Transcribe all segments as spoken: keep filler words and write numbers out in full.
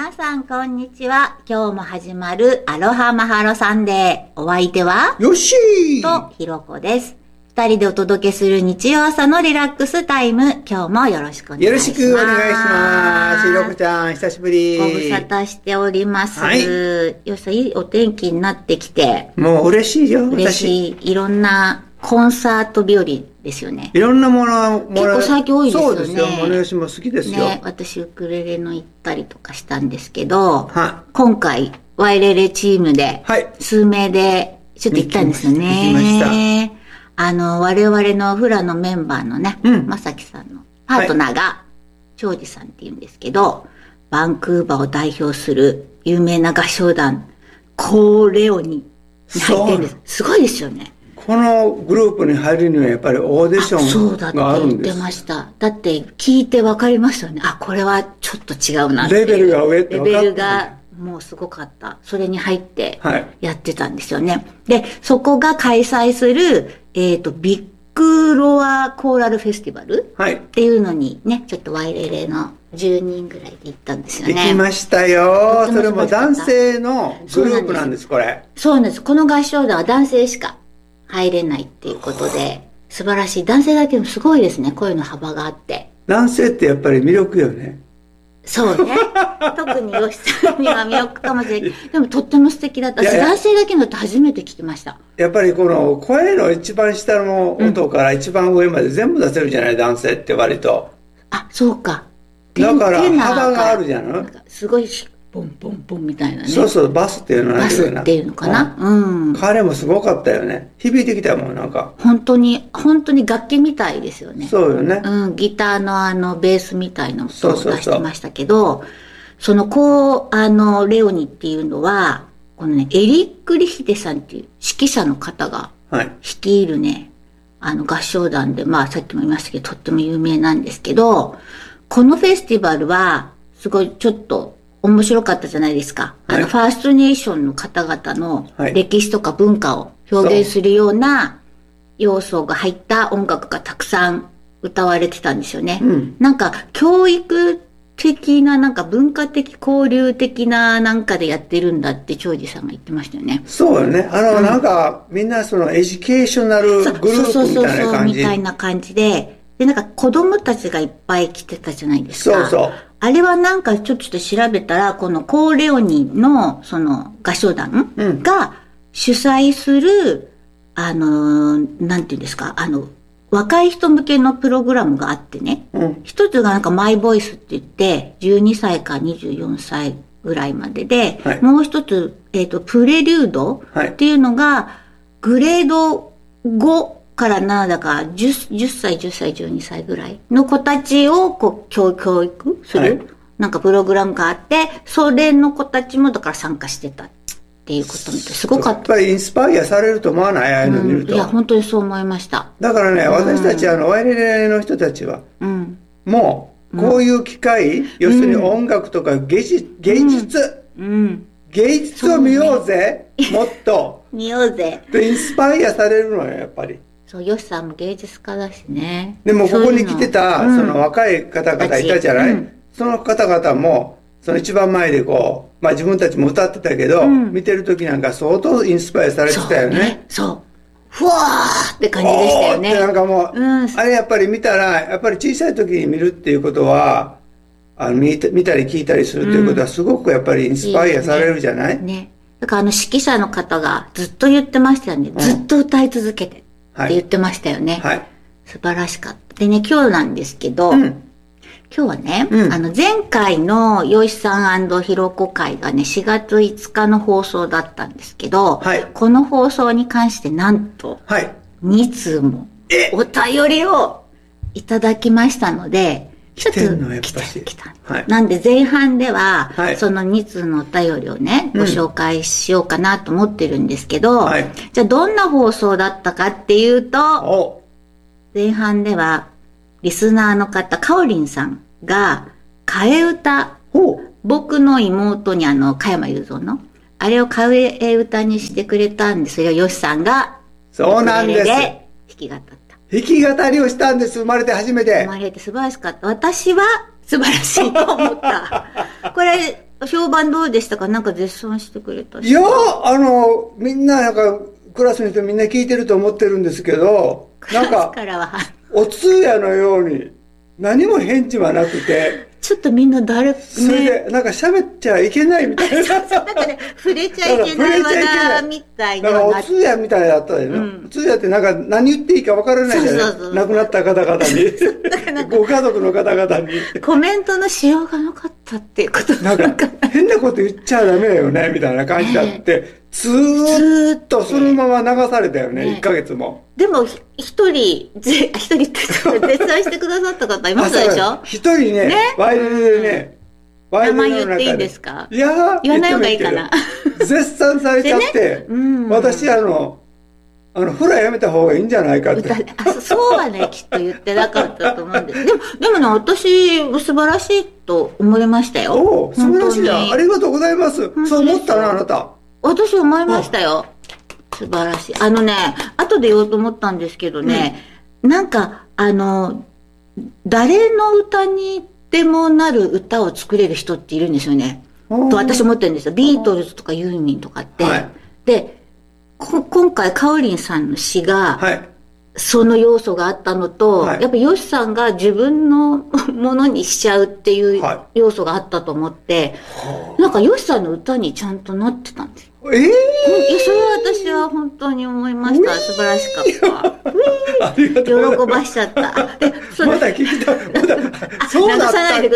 皆さんこんにちは。今日も始まるアロハマハロサンデー。お相手はよっしーとひろこです。二人でお届けする日曜朝のリラックスタイム。今日もよろしくお願いします。 よろしくお願いします。ひろこちゃん久しぶり。 ご無沙汰しております。 はい。 よしさん、いいお天気になってきて。 もう嬉しいよ。 嬉しい。いろんなコンサート日和ですよね。 いろんなもの、 結構最近多いですよね。 そうですよ。物吉も好きですよ。 ね、私ウクレレの行ったりとかしたんですけど、 はい。 今回ワイレレチームで、 はい。 数名でちょっと行ったんですよね。 行きました。 あの、我々のフラのメンバーのね、 うん、 まさきさんのパートナーが、長司さんって言うんですけど、バンクーバーを代表する有名な合唱団、コーレオニに入ってるんです。すごいですよね。 このグループに入るにはやっぱりオーディションがあるんです。そうだって言ってました。だって聞いて分かりましたよね。あ、これはちょっと違うなって。 レベルが上って分かった。 レベルがもうすごかった。それに入ってやってたんですよね。はい、で、そこが開催する、えっと、ビッグロアコーラルフェスティバルっていうのにね、ちょっとワイレレのじゅうにんぐらいで行ったんですよね。 行きましたよ。それも男性のグループなんです、これ。 そうなんです。この合唱団は男性しか入れないっていうことで、素晴らしい。男性だけでもすごいですね。声の幅があって。 男性ってやっぱり魅力よね。 そうね。特に吉さんには魅力かもしれない。でもとっても素敵だった。私男性だけのって初めて聞きました。 やっぱりこの声の一番下の音から一番上まで全部出せるじゃない、うん、男性って割と。 あ、そうか。 だから幅があるじゃない。 すごいポンポンポンみたいなね。 そうそう、バスっていうのバスっていうのかな。うん。 彼もすごかったよね。響いてきたもん、なんか。 本当に、本当に楽器みたいですよね。 そうよね。 うん、ギターのあの、ベースみたいな音を出してましたけど、そうそうそう、その、こう、あの、レオニっていうのは、このね、エリック・リヒテさんっていう指揮者の方が、率いるね、はい、あの、合唱団で、まあ、さっきも言いましたけど、とっても有名なんですけど、このフェスティバルは、すごいちょっと、面白かったじゃないですか。はい、あの、ファーストネーションの方々の歴史とか文化を表現するような要素が入った音楽がたくさん歌われてたんですよね。うん、なんか、教育的な、なんか文化的交流的ななんかでやってるんだって長司さんが言ってましたよね。 そうよね。あの、うん、なんか、みんなそのエデュケーショナルグループみたいな感じ。そうそうそうそう、みたいな感じで、で、なんか子供たちがいっぱい来てたじゃないですか。 そうそう。 あれはなんかちょっと調べたら、このコーレオニのその合唱団が主催する、うん、あの、なんていうんですか、あの、若い人向けのプログラムがあってね、うん、一つがなんかマイボイスって言って、じゅうにさいからにじゅうよんさいぐらいまでで、はい、もう一つ、えっと、プレリュードっていうのが、グレードごからななだからじゅっさい、じゅっさい、じゅうにさいぐらいの子たちをこう教教育する、はい、なんかプログラムがあって、それの子たちもだから参加してたっていうことみたい。すごかった。 やっぱりインスパイアされると思わない？ああいうの見ると。 うん、いや、本当にそう思いました。 だからね、うん、私たちあの、ワイレレの人たちは、うん、もう、こういう機会、うん、要するに音楽とか芸術、芸術、うんうん、芸術を見ようぜ、ね、もっと。 見ようぜ。 で、インスパイアされるのよ、やっぱり。 そう、ヨシさんも芸術家だしね。 でもここに来てた、その若い方々いたじゃない、うん、その方々も、その一番前でこう、まあ自分たちも歌ってたけど、うん、見てる時なんか相当インスパイアされてたよね。そうね。 そう。ふわーって感じでしたよね。 おーってなんかもう、うん、あれやっぱり見たら、やっぱり小さい時に見るっていうことは、あの見た、見たり聞いたりするっていうことはすごくやっぱりインスパイアされるじゃない、うん、いいね。ね。だからあの指揮者の方がずっと言ってましたよね。うん、ずっと歌い続けて。って言ってましたよね。はい。素晴らしかった。でね、今日なんですけど、うん、今日はね、うん、あの前回のよしさん&ひろこ会がね、しがついつかの放送だったんですけど、はい、この放送に関してなんと、はい、につうもお便りをいただきましたので、ちょっと来た、来た。はい、なんで前半では、はい、そのにつうのお便りをね、ご紹介しようかなと思ってるんですけど、はい、じゃあどんな放送だったかっていうと、前半では、リスナーの方、かおりんさんが、替え歌、僕の妹にあの、加山雄三の、あれを替え歌にしてくれたんです。それをよしさんが、 そうなんです。で弾き語った。 弾き語りをしたんです。生まれて初めて。 生まれて素晴らしかった。私は素晴らしいと思った。これ、教評判どうでしたか？なんか絶賛してくれた。 いや、あの、みんななんか、クラスの人みんな聞いてると思ってるんですけど、なんか、お通夜のように何も返事はなくて、 ちょっとみんな誰、ね、 それで、なんか喋っちゃいけないみたいな。 なんかね、触れちゃいけない話題みたいな。 なんかお通夜みたいだったよね。うん、お通夜ってなんか何言っていいか分からないじゃない。亡くなった方々に。ご家族の方々に。 コメントのしようがなかったっていうことなんか、変なこと言っちゃダメだよね、みたいな感じだって。ずーっとそのまま流されたよね、ねいっかげつも。 でも、一人、ぜ、一人って絶賛してくださった方いましたでしょ？ 一人ね、ワイルドでね、 ワイルドの中で。名前言っていいんですか？ いや言わない方がいいかな。 絶賛されちゃって、私、あの、あの、フラやめた方がいいんじゃないかって。 あ、そうはね、きっと言ってなかったと思うんです。でも、でもね、私、素晴らしいと思いましたよ。 おお、素晴らしいじゃん。ありがとうございます。そう思ったな、あなた。 私思いましたよ。素晴らしい。あのね、後で言おうと思ったんですけどね、うん、なんか、あの、誰の歌にでもなる歌を作れる人っているんですよね。と私思ってるんですよ。ビートルズとかユーミンとかって。はい、で、今回、カオリンさんの詩が、はい、その要素があったのと、はい、やっぱヨシさんが自分のものにしちゃうっていう要素があったと思って、はい、なんかヨシさんの歌にちゃんとなってたんですよ。 ええー、いや、 それは私は本当に思いました。素晴らしかった。 ありがとうございます。 喜ばしちゃった。で、 それまだ聞きたい。まだ、そうだったっけ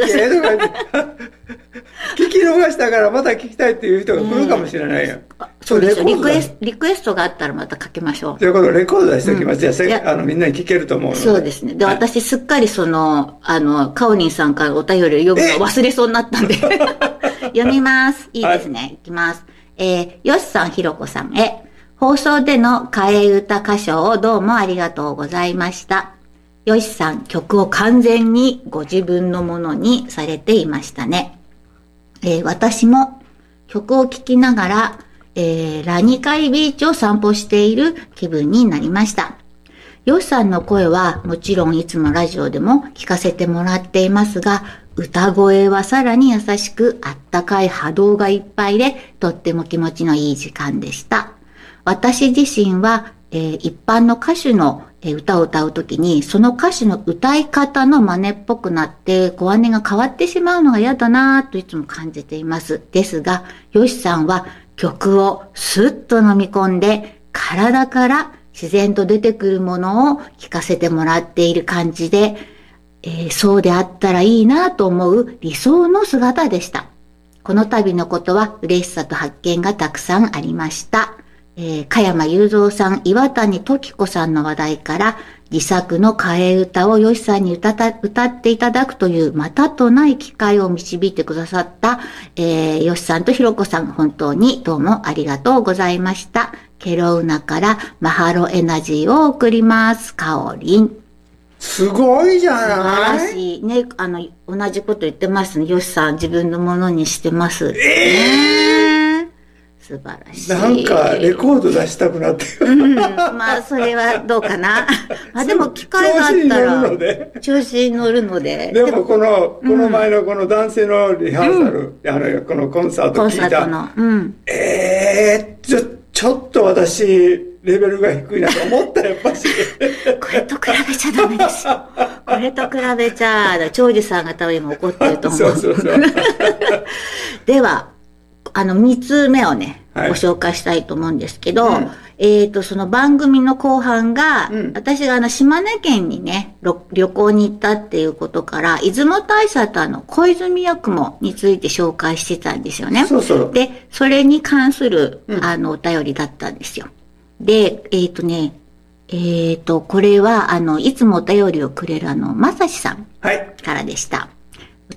聞き逃したからまた聞きたいっていう人が来るかもしれないよ。 そうですよ。リクエスト、リクエストがあったらまたかけましょう。 ということで、レコード出しておきます。うん、じゃあ、あの、みんなに聞けると思うので。 そうですね。で、はい、私すっかりその、あの、カオリンさんからお便りを読むのを忘れそうになったんで。読みます。いいですね。はい、いきます。えー、よしさん、ひろこさんへ。放送での替え歌歌唱をどうもありがとうございました。よしさん、曲を完全にご自分のものにされていましたね。えー、私も曲を聴きながら、えー、ラニカイビーチを散歩している気分になりました。よしさんの声はもちろんいつもラジオでも聞かせてもらっていますが、歌声はさらに優しくあったかい波動がいっぱいでとっても気持ちのいい時間でした。私自身は、えー、一般の歌手の歌を歌うときにその歌手の歌い方の真似っぽくなって声音が変わってしまうのが嫌だなぁといつも感じています。ですが、よしさんは曲をスッと飲み込んで体から自然と出てくるものを聞かせてもらっている感じで、えー、そうであったらいいなと思う理想の姿でした。この度のことは嬉しさと発見がたくさんありました。えー、加山雄三さん、岩谷時子さんの話題から自作の替え歌をよしさんに歌た歌っていただくというまたとない機会を導いてくださった、えー、よしさんとひろこさん、本当にどうもありがとうございました。ケロウナからマハロエナジーを送ります。カオリン。 すごいじゃない？素晴らしい。ね、あの、同じこと言ってますね。よしさん、自分のものにしてます。 えー、素晴らしい。 なんか、レコード出したくなってうん、まあ、それはどうかな。あ、でも、機会があったら、調子に乗るので。 でも、この、この前のこの男性のリハーサル、うん、あの、このコンサート聞いた。コンサートの。うん。えー、ちょ、ちょっと私、レベルが低いなと思ったやっぱし。 これと比べちゃダメですよ。これと比べちゃ、長寿さんが多分今怒ってると思う。そうそうそう。では、あの、三つ目をね、はい、ご紹介したいと思うんですけど、うん、えっと、その番組の後半が、うん、私があの、島根県にね、旅行に行ったっていうことから、出雲大社とあの、小泉八雲について紹介してたんですよね。 そうそう。 で、それに関する、うん、あの、お便りだったんですよ。で、えっとね、えっと、これは、あの、いつもお便りをくれるあの、まさしさんからでした。はい、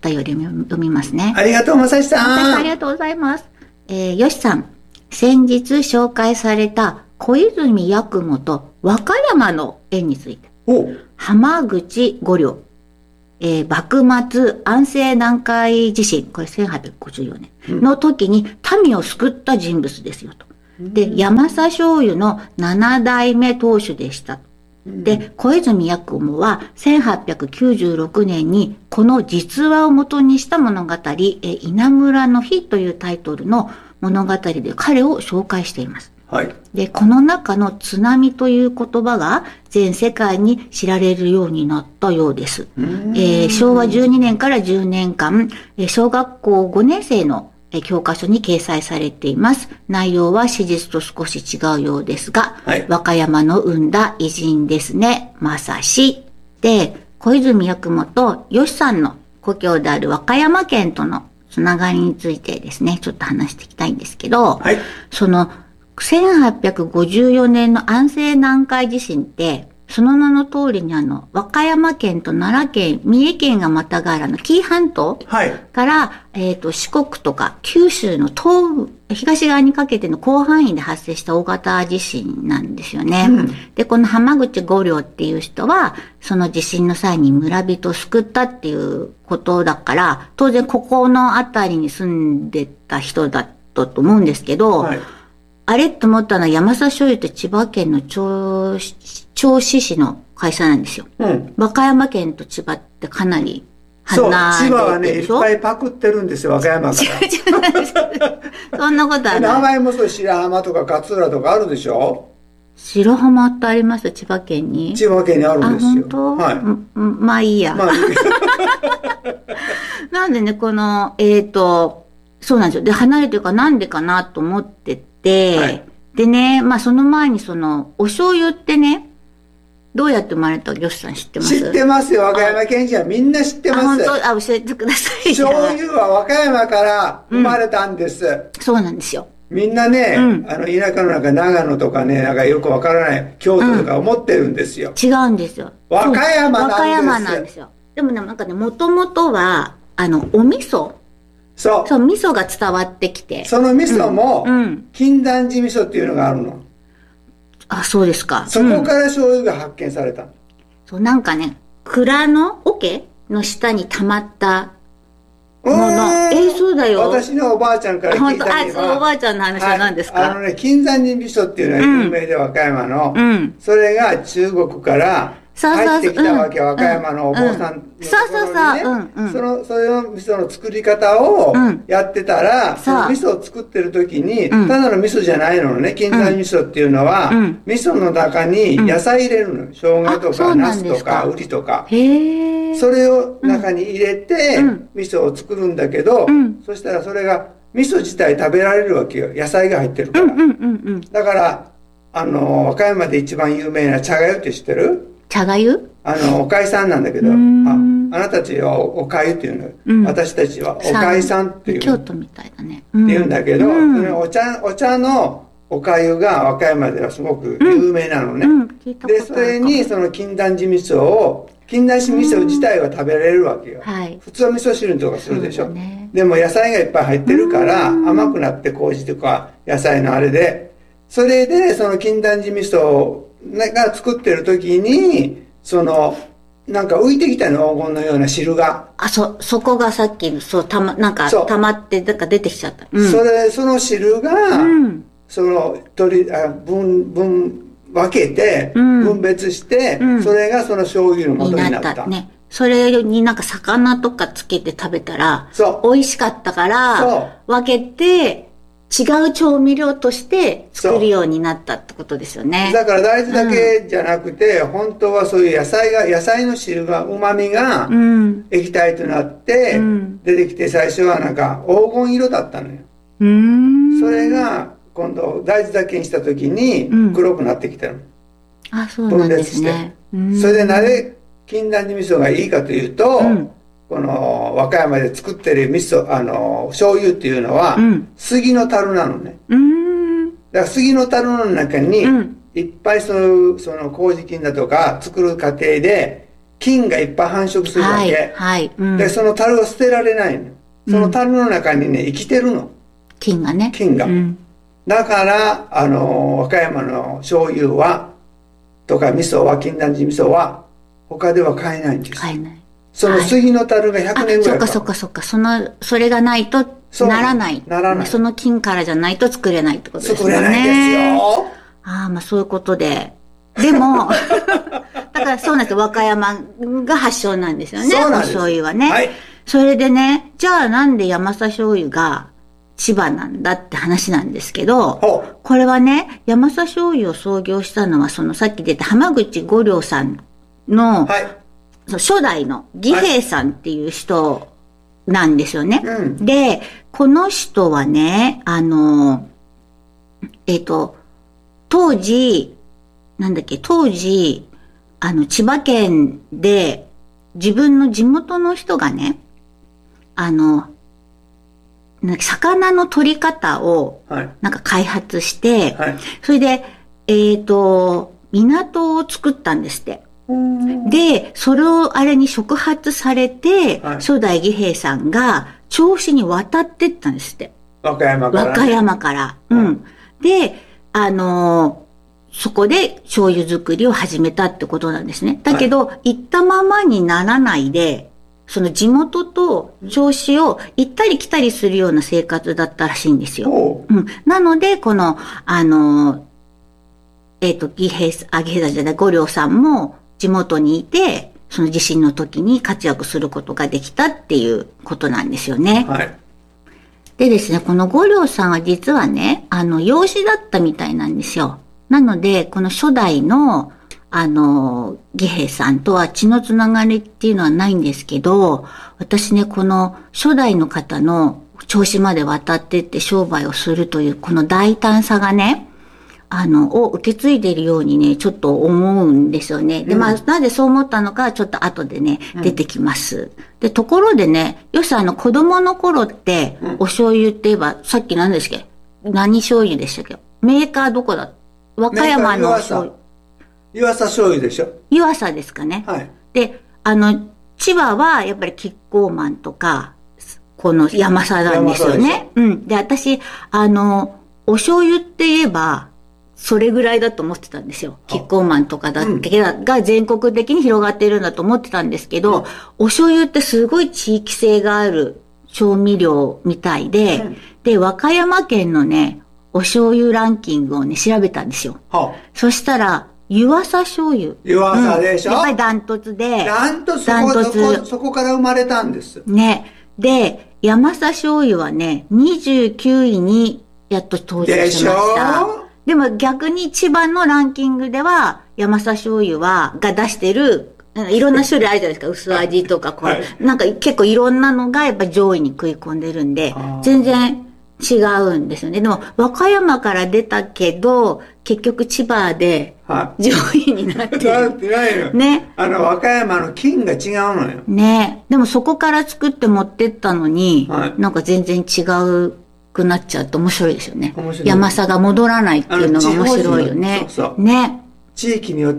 お便りを読みますね。 ありがとう、まさしさん。 まさしさんありがとうございます。えー、よしさん、先日紹介された小泉八雲と和歌山の縁について。浜口五稜、えー、幕末安政南海地震、これせんはっぴゃくごじゅうよねんの時に民を救った人物ですよと。で、山佐醤油のななだいめ当主でした。 うん、で、小泉八雲はせんはっぴゃくきゅうじゅうろくねんにこの実話を元にした物語、え稲むらの日というタイトルの物語で彼を紹介しています。 はい。 で、この中の津波という言葉が全世界に知られるようになったようです。えー、しょうわじゅうにねんからじゅうねんかん、小学校ごねん生の教科書に掲載されています。内容は史実と少し違うようですが、はい、和歌山の生んだ偉人ですね、まさし。で、小泉八雲と吉さんの故郷である和歌山県とのつながりについてですね、ちょっと話していきたいんですけど、はい、その、せんはっぴゃくごじゅうよねんの安政南海地震って、その名の通りにあの、和歌山県と奈良県、三重県がまたがるの紀伊半島から、はい、えっと、四国とか九州の東部、東側にかけての広範囲で発生した大型地震なんですよね。うん、で、この浜口五稜っていう人は、その地震の際に村人を救ったっていうことだから、当然ここの辺りに住んでた人だったと思うんですけど、はい、あれと思ったのは山佐醤油って千葉県の銚子、銚子市の会社なんですよ。うん。和歌山県と千葉ってかなり離れてるでしょ。そう、千葉はね、いっぱいパクってるんですよ、和歌山から。そんなことある。 名前もそう、白浜とか勝浦とかあるでしょ。 白浜ってあります千葉県に。 千葉県にあるんですよ。 あ、本当？はい。まあいいや。まあいいなんでね、この、えっと、そうなんですよ。で、離れてるかなんでかなと思ってて、はい、でね、まあその前にその、お醤油ってね、どうやって生まれたか、よしさん知ってます？ 知ってますよ。和歌山県人はみんな知ってます。あ、 本当？あ、教えてください。 醤油は和歌山から生まれたんです。うん、 そうなんですよ。 みんなね、うん、あの、田舎の中、長野とかね、なんかよくわからない、京都とか思ってるんですよ。 うん、違うんですよ。 和歌山なんです。 和歌山なんですよ。でもね、なんかね、もともとは、あの、お味噌。そう。そう、味噌が伝わってきて。 その味噌も、うん、金丹寺味噌っていうのがあるの。 あ、そうですか。 そこから醤油が発見された。うん、 そう、なんかね、蔵の桶の下に溜まったもの。えー、そうだよ。 私のおばあちゃんから聞いたには。 あ、そう、おばあちゃんの話は何ですか？ はい、あのね、金山寺味噌っていうのは有名で、和歌山の。うん。それが中国から入ってきたわけ、和歌山のお坊さんのところにね。そうそうそう。その、それの味噌の作り方をやってたら、その味噌を作ってる時に、ただの味噌じゃないのね、金山味噌っていうのは、味噌の中に野菜入れるの。生姜とか、ナスとか、ウリとか。へー。それを中に入れて、味噌を作るんだけど、そしたらそれが、味噌自体食べられるわけよ。野菜が入ってるから。だから、あの、和歌山で一番有名な茶がゆって知ってる？ 茶がゆ？ あの、おかいさんなんだけど、あ、あなたたちはおかゆっていうの、うん、私たちはおかいさんっていう。 京都みたいだね。 って言うんだけど、うん、そのお茶、お茶のおかゆが和歌山ではすごく有名なのね。うんうん、で、それにその金丹寺味噌を、金丹寺味噌自体は食べられるわけよ。はい、普通は味噌汁とかするでしょ。ね、でも野菜がいっぱい入ってるから甘くなって麹とか野菜のあれで、それでその金丹寺味噌が作ってる時に、その、なんか浮いてきたの、黄金のような汁が。 あ、そ、そこがさっき、そう、たま、なんか、溜まって、なんか出てきちゃった。 うん、それ、その汁が、うん、その、取り、あ、分、分、分けて、うん、分別して、うん、それがその醤油の元になった。になったね。 それになんか魚とかつけて食べたら、そう。美味しかったから、そう。分けて、違う調味料として作るようになったってことですよね。 だから大豆だけじゃなくて、うん、本当はそういう野菜が、野菜の汁が、旨味が液体となって出てきて、最初はなんか黄金色だったのよ。うん、それが今度大豆だけにした時に黒くなってきたの。うん、 あ、そうなんですね。 分裂して。それでなぜ金丹寺味噌がいいかというと、うん、この和歌山で作ってる味噌、あの、醤油っていうのは、うん、杉の樽なのね。うん、だから杉の樽の中に、うん、いっぱいその、その麹菌だとか作る過程で、菌がいっぱい繁殖するわけ。はい、はい、うん。で、その樽を捨てられないの。その樽の中にね、生きてるの。 菌がね。 菌が。うん、だから、あの、和歌山の醤油は、とか味噌は、金丹寺味噌は、他では買えないんです。 買えない。 その杉の樽がひゃくねんぐらいか、 はい、そっかそっかそっか。その、それがないとならない。 ならない。 その菌からじゃないと作れないってことですよね。 作れないですよ。 ああ、まあそういうことで。でも、 だからそうなんですよ。和歌山が発祥なんですよね。 そうなんです。 お醤油はね。 はい。 それでね、じゃあなんで山佐醤油が千葉なんだって話なんですけど、これはね、山佐醤油を創業したのは、そのさっき出た浜口五良さんの、はい、初代の義平さんっていう人なんですよね。はい、うん、で、この人はね、あの、えっと、当時、なんだっけ、当時、あの、千葉県で自分の地元の人がね、あの、魚の取り方を、なんか開発して、はい、それで、えっと、港を作ったんですって。で、それをあれに触発されて、はい、初代義平さんが銚子に渡ってったんですって。 和歌山から、ね。 和歌山から。うん。で、あのー、そこで醤油作りを始めたってことなんですね。だけど、はい、行ったままにならないで、その地元と銚子を行ったり来たりするような生活だったらしいんですよ。うん。なので、この、あの、えっと、義平さん、あ、義平さんじゃない、五良さんも地元にいて、その地震の時に活躍することができたっていうことなんですよね。はい。でですね、この五良さんは実はね、あの、養子だったみたいなんですよ。なので、この初代の、あの、義平さんとは血のつながりっていうのはないんですけど、私ね、この初代の方の銚子まで渡ってって商売をするというこの大胆さがね、あの、を受け継いでいるようにね、ちょっと思うんですよね。で、まあ、うん、なぜそう思ったのか、ちょっと後でね、出てきます。うん、で、ところでね、よし、あの、子供の頃って、お醤油って言えば、さっき何ですっけ？何醤油でしたっけ？メーカーどこだ？和歌山の醤油。 湯浅醤油でしょ？ 湯浅ですかね。はい。で、あの、千葉はやっぱりキッコーマンとか、この山佐なんですよね。うん。で、私、あの、お醤油って言えば、それぐらいだと思ってたんですよ。キッコーマンとかだけが全国的に広がっているんだと思ってたんですけど、うん、お醤油ってすごい地域性がある調味料みたいで、うん、で、和歌山県のね、お醤油ランキングをね、調べたんですよ。はあ、そしたら、湯浅醤油。 湯浅でしょ、うん、 やっぱりダントツで。 ダントツ、ダントツ。そこから生まれたんです。 ね。で、山佐醤油はね、にじゅうきゅういにやっと登場しました。でしょ？でも逆に千葉のランキングでは、山佐醤油は、が出してる、いろんな種類あるじゃないですか。薄味とか、これ、はい、なんか結構いろんなのがやっぱ上位に食い込んでるんで、全然違うんですよね。でも、和歌山から出たけど、結局千葉で上位になってる。 なってないの。ね。あの、和歌山の菌が違うのよ。 ね。でもそこから作って持ってったのに、はい、なんか全然違うくなっちゃうと面白いですよね。面白い。山佐が戻らないっていうのが面白いよね。そうそう。ね。 地域によって、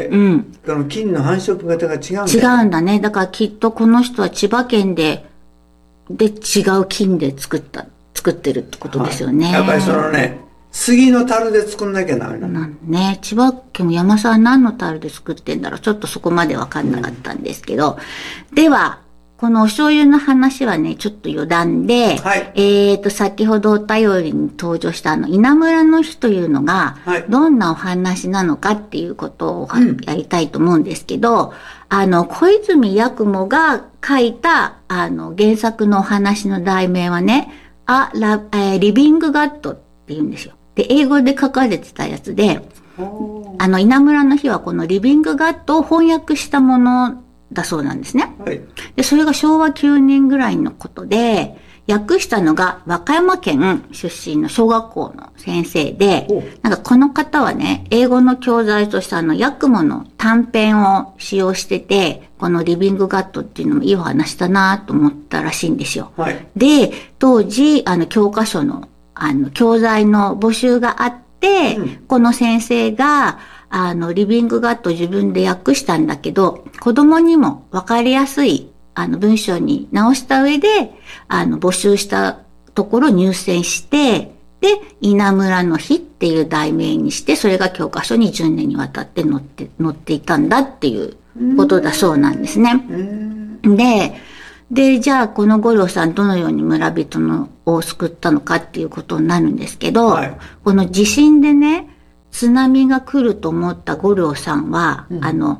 うん、この菌の繁殖型が違うんだよ。 違うんだね。だからきっとこの人は千葉県で、で違う菌で作った、作ってるってことですよね。はい、 やっぱりそのね、杉の樽で作んなきゃダメなの。 なんね、千葉県も山佐は何の樽で作ってんだろう。ちょっとそこまでわかんなかったんですけど。うん、では、このお醤油の話はね、ちょっと余談で、はい、えっと、先ほどお便りに登場したあの、稲村の日というのが、どんなお話なのかっていうことを、はい、やりたいと思うんですけど、あの、小泉八雲が書いた、あの、原作のお話の題名はね、あ、ラ、えー、リビングガッドって言うんですよ。で、英語で書かれてたやつで、あの、稲村の日はこのリビングガッドを翻訳したものだそうなんですね。はい。で、それがしょうわきゅうねんぐらいのことで、訳したのが和歌山県出身の小学校の先生で、なんかこの方はね、英語の教材としてあの、八雲の短編を使用してて、このリビングガッドっていうのもいいお話だなと思ったらしいんですよ。はい。で、当時、あの、教科書の、あの、教材の募集があって、うん、この先生が、あの、リビングガッド自分で訳したんだけど、子供にもわかりやすい、あの、文章に直した上で、あの、募集したところ入選して、で、稲村の日っていう題名にして、それが教科書にじゅうねんにわたって載って、載っていたんだっていうことだそうなんですね。で、で、じゃあ、この五郎さんどのように村人のを救ったのかっていうことになるんですけど、はい、この地震でね、津波が来ると思った五郎さんは、うん、あの、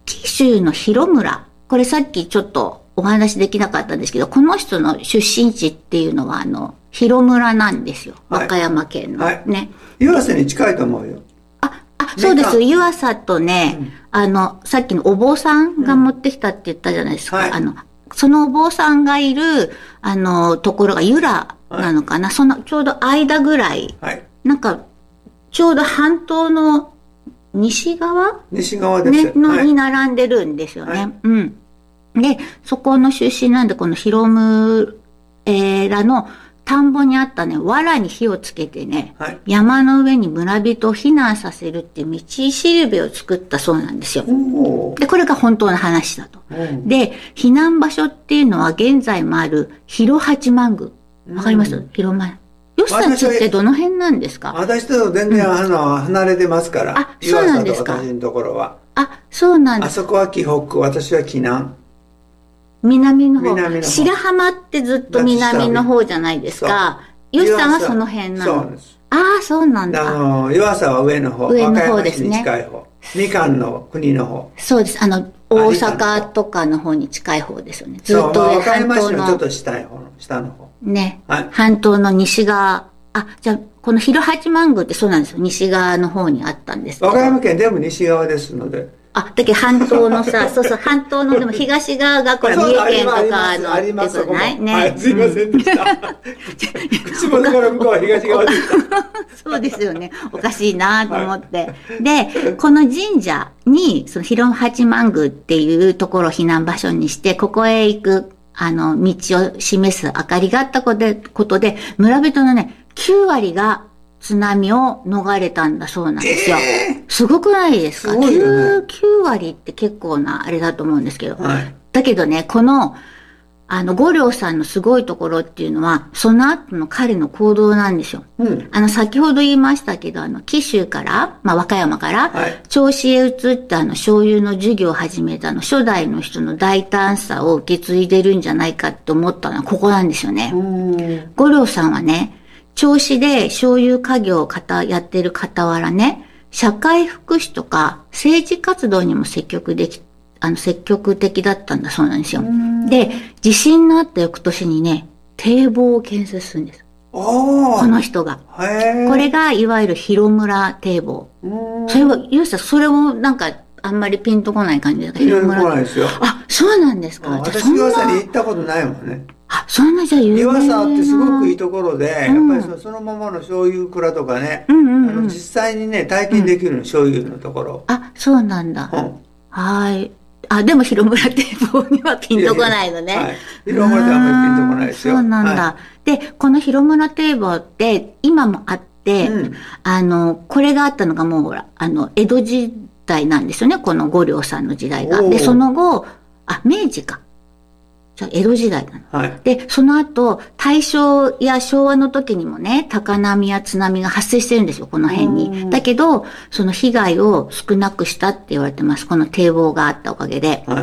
紀州の広村。これさっきちょっとお話できなかったんですけど、この人の出身地っていうのは、あの、広村なんですよ。和歌山県の。はい、ね。 湯浅に近いと思うよ。 あ、あ、そうです。湯浅とね、うん、あの、さっきのお坊さんが持ってきたって言ったじゃないですか。うんはい、あの、そのお坊さんがいる、あの、ところが由良なのかな。はい、その、ちょうど間ぐらい。はい、なんか、ちょうど半島の西側西側ですね、の、はい、に並んでるんですよね。はい、うん。で、そこの出身なんで、この広村の田んぼにあったね、藁に火をつけてね、はい、山の上に村人を避難させるっていう道しるべを作ったそうなんですよ。で、これが本当の話だと。で、避難場所っていうのは現在もある広八幡宮。わかります？広間。よしさんちってどの辺なんですか？ 私と全然、うん、あの、離れてますから。 あ、そうなんですか。 私のところは。 あ、そうなんです。 あそこは紀北、私は紀南。 南の方。南の方。白浜ってずっと南の方じゃないですか。よしさんはその辺なの。そうです。ああ、そうなんだ。 あの、湯浅は上の方。 上の方ですね。 和歌山市に近い方。みかんの国の方。 そうです。あの、大阪とかの方に近い方ですよね。ずっと上、 和歌山市のちょっと下の方、下の方。 ね。はい。半島の西側。あ、じゃあ、この広八幡宮ってそうなんですよ。西側の方にあったんですけど。 和歌山県でも西側ですので。 あ、だけど半島のさ、そうそう、半島のでも東側がこれ三重県とかのあります、 ってことないね。 はい、すいませんでした。口元から向こうは東側でした。 そうですよね。おかしいなと思って。はい、で、この神社に、その広八幡宮っていうところを避難場所にして、ここへ行く、あの、道を示す明かりがあったことで、村人のね、きゅうわりが津波を逃れたんだそうなんですよ。えー、すごくないですか？すごいよね。きゅうわりって結構なあれだと思うんですけど。はい、だけどね、この、あの、五稜さんのすごいところっていうのは、その後の彼の行動なんですよ。うん、あの、先ほど言いましたけど、あの、紀州から、まあ、和歌山から、はい、銚子へ移ってあの、醤油の授業を始めたの、初代の人の大胆さを受け継いでるんじゃないかって思ったのは、ここなんですよね。五稜さんはね、銚子で醤油家業をかたやってる傍らね、社会福祉とか政治活動にも積極でき、あの、積極的だったんだそうなんですよ。で、地震のあった翌年にね、堤防を建設するんです。この人が。これが、いわゆる広村堤防。それは、ゆうさん、それもなんか、あんまりピンとこない感じですか？ 広村。ピンとこないですよ。 あ、そうなんですか。 私、湯浅に行ったことないもんね。 あ、そんなじゃ有名な。 湯浅ってすごくいいところで、うん、やっぱりそのままの醤油蔵とかね、うんうんうん、あの実際にね、体験できるの、うん、醤油のところ。 あ、そうなんだ。うん、はい。あ、でも広村堤防にはピンとこないのね。いやいや、はい。 広村ではあんまりピンとこないですよ。 そうなんだ。はい、で、この広村堤防って今もあって、うん、あの、これがあったのがもうほら、あの、江戸時代なんですよね、この五稜さんの時代が。で、その後、あ、明治か。江戸時代なの。はい、で、その後、大正や昭和の時にもね、高波や津波が発生してるんですよ、この辺に。だけど、その被害を少なくしたって言われてます。この堤防があったおかげで。はい、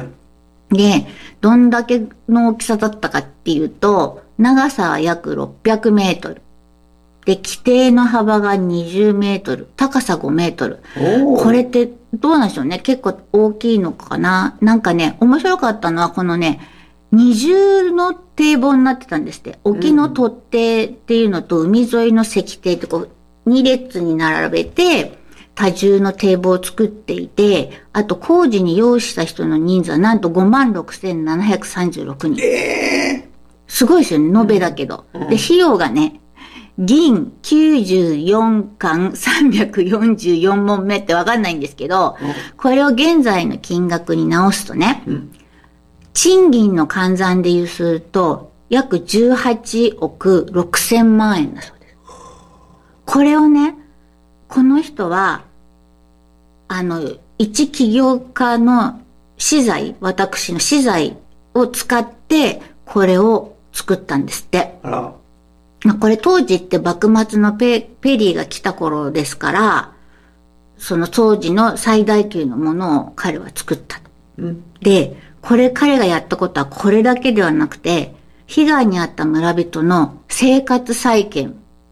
で、どんだけの大きさだったかっていうと、長さは約ろっぴゃくメートル。で、規定の幅がにじゅうメートル。高さごメートル。これってどうなんでしょうね。結構大きいのかな。なんかね、面白かったのはこのね、二重の堤防になってたんですって。沖の突堤っていうのと海沿いの石堤ってこう、二列に並べて多重の堤防を作っていて、あと工事に要した人の人数はなんとごまんろくせんななひゃくさんじゅうろくにん。えー、すごいですよね、延べだけど。うん、で、費用がね、銀きゅうじゅうよんかんさんびゃくよんじゅうよんもんめってわかんないんですけど、うん、これを現在の金額に直すとね、うん、賃金の換算で言うすると、約じゅうはちおくろくせんまんえんだそうです。これをね、この人は、あの、一起業家の資材、私の資材を使って、これを作ったんですって。あら。これ当時って幕末のペ、ペリーが来た頃ですから、その当時の最大級のものを彼は作った。うん、で、これ彼がやったことはこれだけではなくて、被害に遭った村人の生活再建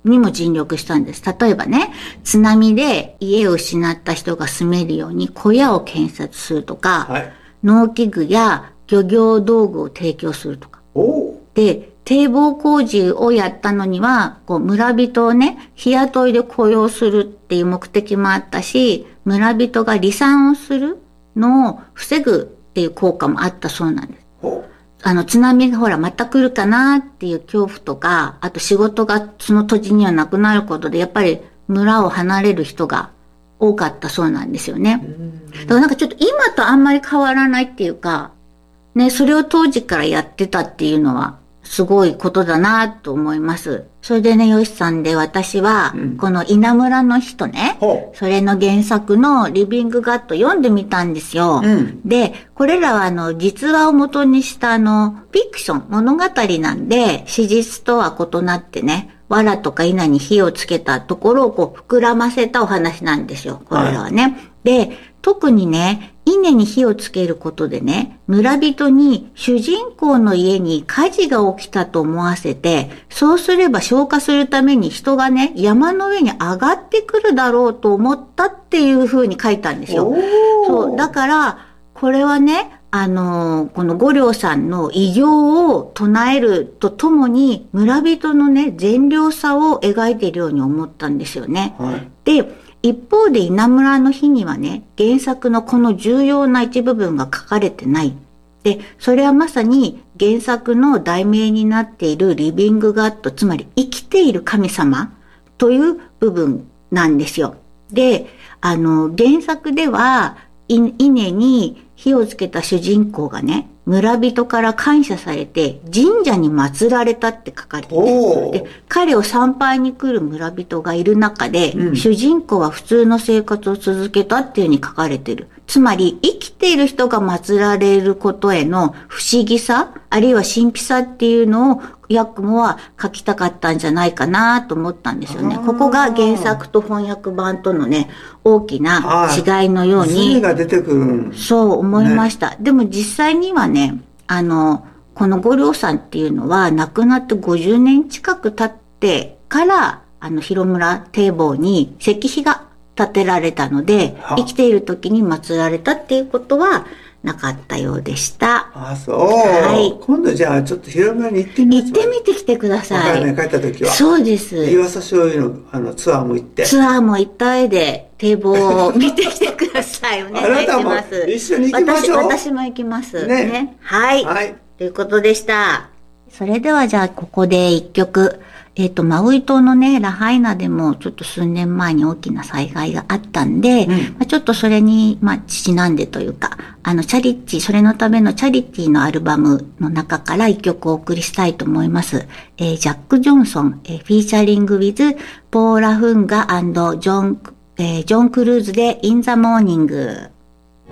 にも尽力したんです。例えばね、津波で家を失った人が住めるように小屋を建設するとか、はい、農機具や漁業道具を提供するとか。で、堤防工事をやったのには、こう村人をね、日雇いで雇用するっていう目的もあったし、村人が離散をするのを防ぐっていう効果もあったそうなんです。あの津波がほらまた来るかなっていう恐怖とか、あと仕事がその土地にはなくなることで、やっぱり村を離れる人が多かったそうなんですよね。だからなんかちょっと今とあんまり変わらないっていうか、ね、それを当時からやってたっていうのはすごいことだなと思います。それでね、よしさんで私は、うん、この稲むらの人ね、それの原作のリビングガッド読んでみたんですよ。うん、で、これらはあの、実話を元にしたあの、フィクション、物語なんで、史実とは異なってね、藁とか稲に火をつけたところをこう、膨らませたお話なんですよ、これらはね。はい、で、特にね、稲に火をつけることでね、村人に主人公の家に火事が起きたと思わせて、そうすれば消火するために人がね、山の上に上がってくるだろうと思ったっていう風に書いたんですよ。そう。だから、これはね、あのー、この五稜さんの偉業を唱えるとともに、村人のね、善良さを描いているように思ったんですよね。はい、で、一方で稲むらの日にはね、原作のこの重要な一部分が書かれてない。で、それはまさに原作の題名になっているリビングガッド、つまり生きている神様という部分なんですよ。で、あの、原作では、稲に火をつけた主人公がね、村人から感謝されて神社に祀られたって書かれている。で、彼を参拝に来る村人がいる中で、うん、主人公は普通の生活を続けたっていうふうに書かれている。つまり、生きている人が祀られることへの不思議さ、あるいは神秘さっていうのを、ヤクモは書きたかったんじゃないかなと思ったんですよね。ここが原作と翻訳版とのね、大きな違いのように。 ズが出てくる。 そう思いました。ね、でも実際にはね、あの、この五稜さんっていうのは亡くなってごじゅうねん近く経ってから、あの、広村堤防に石碑が建てられたので、生きている時に祀られたっていうことは、なかったようでした。 あ、そう。はい。今度じゃあちょっと広村に行ってみます。 行ってみてきてください。 ね、帰った時は。 そうです。 岩佐醤油のあのツアーも行って。 ツアーも行った上で堤防を見てきてください。お願いします。あなたも一緒に行きましょう。 私、私も行きます。ね。ね。はい。 はい。 ということでした。それではじゃあここで一曲。えっと、マウイ島のね、ラハイナでもちょっと数年前に大きな災害があったんで、うん、まあ、ちょっとそれに、まあ、ちなんでというか、あの、チャリッチ、それのためのチャリティーのアルバムの中から一曲お送りしたいと思います。えー、ジャック・ジョンソン、えー、フィーチャリング with ポーラ・フンガ&ジョン、えー、ジョン・クルーズで In the Morning。